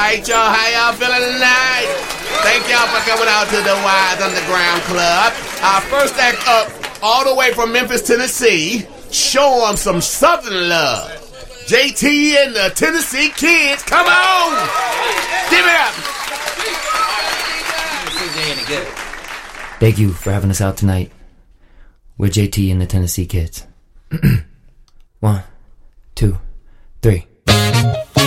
right, y'all. How y'all feeling tonight? Thank y'all for coming out to the Wise Underground Club. Our first act up, all the way from Memphis, Tennessee. Show them some Southern love. JT and the Tennessee Kids. Come on! Give it up! Thank you for having us out tonight. We're JT and the Tennessee Kids. 1, 2, 3.